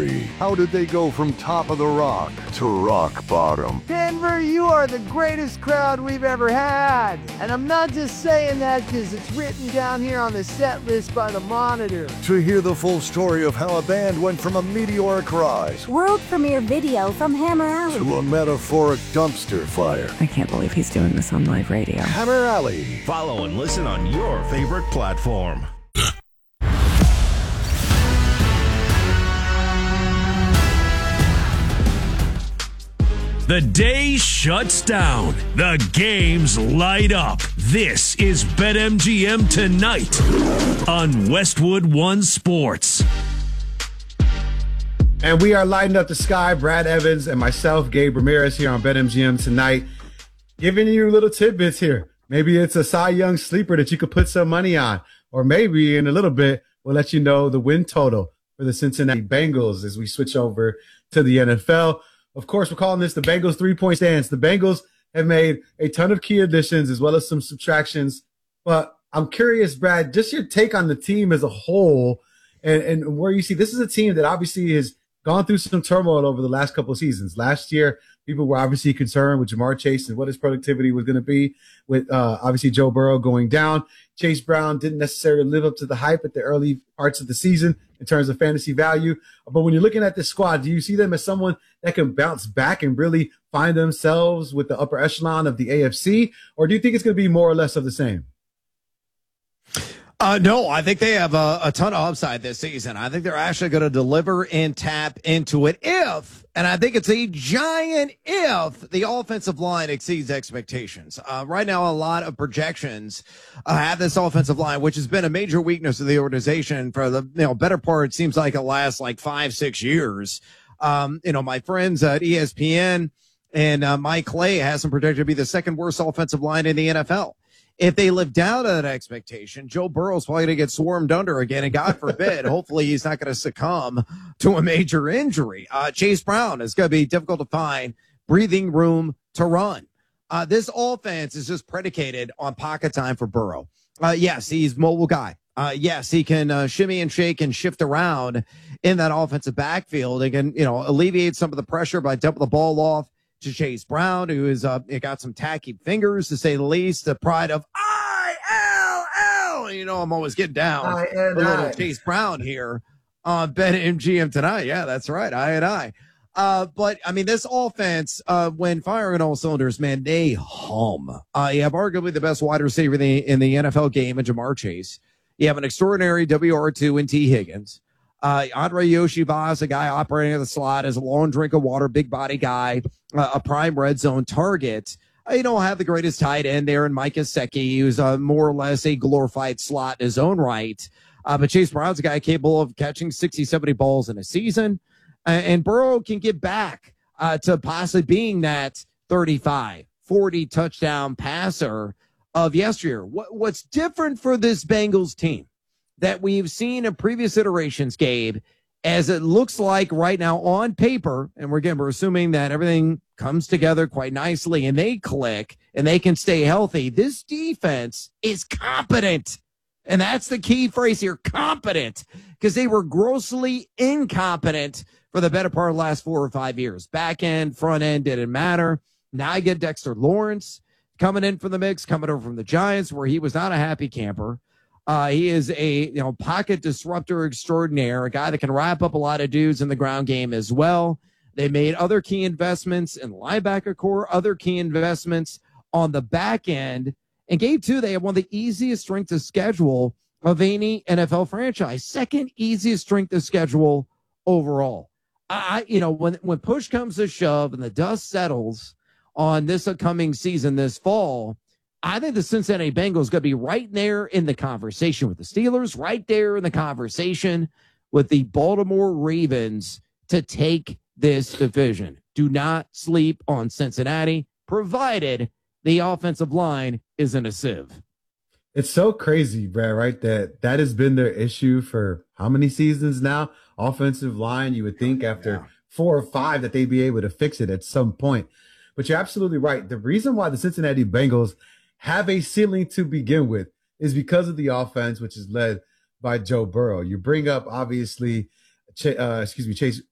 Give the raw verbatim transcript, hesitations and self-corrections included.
history. How did they go from top of the rock to rock bottom? Denver, you are the greatest crowd we've ever had. And I'm not just saying that because it's written down here on the set list by the Monitor. To hear the full story of how a band went from a meteoric rise, world premiere video from Hammer Alley, to a metaphoric dumpster fire. I can't believe he's doing this on live radio. Hammer Alley. Follow and listen on your favorite platform. The day shuts down. The games light up. This is BetMGM Tonight on Westwood One Sports. And we are lighting up the sky. Brad Evans and myself, Gabe Ramirez, here on BetMGM Tonight, giving you little tidbits here. Maybe it's a Cy Young sleeper that you could put some money on. Or maybe in a little bit, we'll let you know the win total for the Cincinnati Bengals as we switch over to the N F L. Of course, we're calling this the Bengals three-point stance. The Bengals have made a ton of key additions as well as some subtractions. But I'm curious, Brad, just your take on the team as a whole and, and where you see this is a team that obviously has gone through some turmoil over the last couple of seasons. Last year, people were obviously concerned with Ja'Marr Chase and what his productivity was going to be with uh, obviously Joe Burrow going down. Chase Brown didn't necessarily live up to the hype at the early parts of the season in terms of fantasy value. But when you're looking at this squad, do you see them as someone that can bounce back and really find themselves with the upper echelon of the A F C? Or do you think it's going to be more or less of the same? Uh, no, I think they have a, a ton of upside this season. I think they're actually going to deliver and tap into it if, and I think it's a giant if, the offensive line exceeds expectations. Uh, right now, a lot of projections uh, have this offensive line, which has been a major weakness of the organization for the you know better part. It seems like it lasts like five, six years. Um, you know, my friends at E S P N and uh, Mike Clay has them projected to be the second worst offensive line in the N F L. If they live down to that expectation, Joe Burrow's probably going to get swarmed under again, and God forbid, hopefully he's not going to succumb to a major injury. Uh, Chase Brown is going to be difficult to find breathing room to run. Uh, this offense is just predicated on pocket time for Burrow. Uh, yes, he's a mobile guy. Uh, yes, he can uh, shimmy and shake and shift around in that offensive backfield. He can, you know, alleviate some of the pressure by dumping the ball off to Chase Brown, who is uh, got some tacky fingers, to say the least. The pride of I L L. You know, I'm always getting down I a little Chase Brown here on BetMGM Tonight. Yeah, that's right. I and I. Uh, but I mean, this offense, uh, when firing all cylinders, man, they hum. Uh, you have arguably the best wide receiver in the, in the N F L game in Ja'Marr Chase. You have an extraordinary W R two in T. Higgins. Uh, Andre Yoshivas, a guy operating at the slot, is a long drink of water, big body guy, uh, a prime red zone target. Uh, you don't have the greatest tight end there in Mike Gesicki, who's uh, more or less a glorified slot in his own right. Uh, but Chase Brown's a guy capable of catching sixty, seventy balls in a season. Uh, and Burrow can get back uh, to possibly being that thirty-five, forty touchdown passer of yesteryear. What, what's different for this Bengals team that we've seen in previous iterations, Gabe, as it looks like right now on paper, and we're again, we're assuming that everything comes together quite nicely and they click and they can stay healthy. This defense is competent. And that's the key phrase here, competent, because they were grossly incompetent for the better part of the last four or five years. Back end, front end, didn't matter. Now I get Dexter Lawrence coming in from the mix, coming over from the Giants, where he was not a happy camper. Uh, he is a you know pocket disruptor extraordinaire, a guy that can wrap up a lot of dudes in the ground game as well. They made other key investments in the linebacker core, other key investments on the back end. And Gabe, too, they have one of the easiest strength of schedule of any N F L franchise. Second easiest strength of schedule overall. I, you know, when, when push comes to shove and the dust settles on this upcoming season this fall, I think the Cincinnati Bengals going to be right there in the conversation with the Steelers, right there in the conversation with the Baltimore Ravens to take this division. Do not sleep on Cincinnati, provided the offensive line isn't a sieve. It's so crazy, Brad, right? That that has been their issue for how many seasons now? Offensive line, you would think after yeah. four or five that they'd be able to fix it at some point. But you're absolutely right. The reason why the Cincinnati Bengals have a ceiling to begin with is because of the offense, which is led by Joe Burrow. You bring up, obviously, Ch- uh, excuse me, Chase